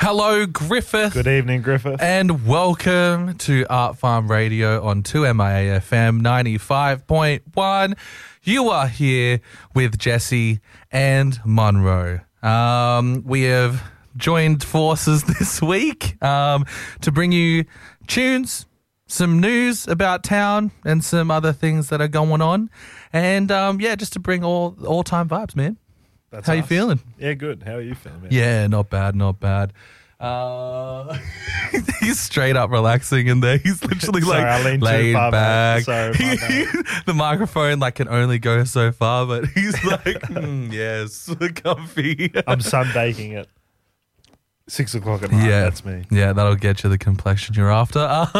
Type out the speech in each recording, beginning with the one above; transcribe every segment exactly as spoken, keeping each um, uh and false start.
Hello, Griffith. Good evening, Griffith. And welcome to Art Farm Radio on two M I A F M ninety-five point one. You are here with Jesse and Monroe. Um, we have joined forces this week um, to bring you tunes, some news about town, and some other things that are going on. And um, yeah, just to bring all all-time vibes, man. That's How us. you feeling? Yeah, good. How are you feeling, man? Yeah, not bad, not bad. Uh, he's straight up relaxing in there. He's literally Sorry, I like leaned too laid far back. back. Sorry, my bad. The microphone like can only go so far, but he's like, mm, yes, comfy. I'm sunbaking at six o'clock at night. Yeah, That's me. Yeah, that'll get you the complexion you're after. Uh,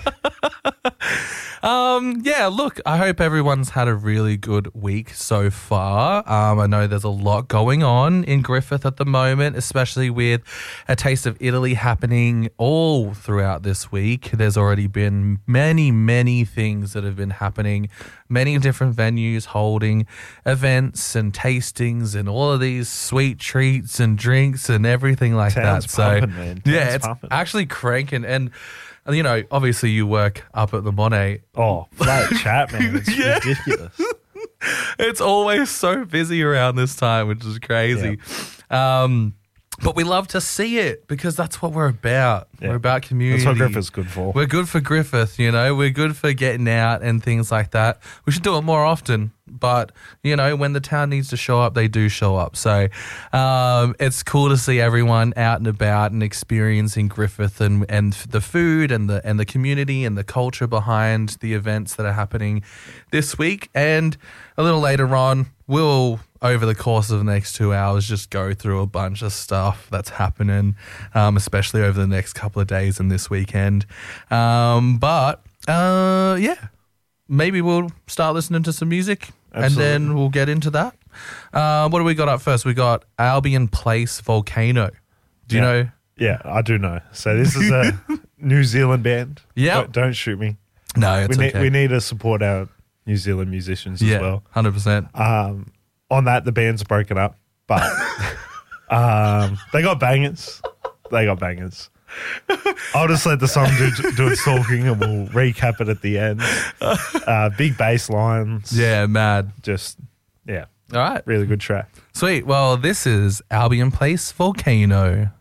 um, yeah, look, I hope everyone's had a really good week so far. Um, I know there's a lot going on in Griffith at the moment, especially with a Taste of Italy happening all throughout this week. There's already been many, many things that have been happening, many different venues holding events and tastings and all of these sweet treats and drinks and everything like Town's that. So, pumping, man. yeah, Town's it's pumping. actually cranking. And, you know, obviously you work up at the Monet. Oh, flat chat, man. It's Yeah. ridiculous. It's always so busy around this time, which is crazy. Um, but we love to see it because that's what we're about. Yeah. We're about community. That's what Griffith's good for. We're good for Griffith, you know. We're good for getting out and things like that. We should do it more often. But, you know, when the town needs to show up, they do show up. So um, it's cool to see everyone out and about and experiencing Griffith and, and the food and the and the community and the culture behind the events that are happening this week. And a little later on, we'll, over the course of the next two hours, just go through a bunch of stuff that's happening, um, especially over the next couple of days and this weekend. Um, but, uh, yeah, maybe we'll start listening to some music. Absolutely. And then we'll get into that. Uh, what do we got up first? We got Albion Place Volcano. Do you Yeah. know? Yeah, I do know. So this is a New Zealand band. Yep. Don't, don't shoot me. No, it's we need okay. we need to support our New Zealand musicians yeah, as well. one hundred percent. Um, on that, the band's broken up, but um, they got bangers. They got bangers. I'll just let the song do, do its talking and we'll recap it at the end. Uh, big bass lines. Yeah, mad. Just, yeah, All right. really good track. Sweet. Well, this is Albion Place Volcano.